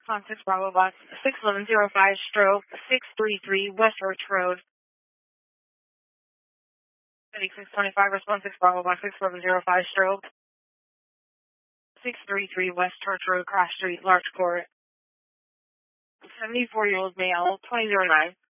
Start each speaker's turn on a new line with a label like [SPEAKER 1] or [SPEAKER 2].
[SPEAKER 1] Response 6 Bravo Box 6105 stroke 633 West Church Road. 625 Response 6 Bravo Box 6105 stroke 633 West Church Road, Cross Street, Larch Court. 74-year-old male, 2009.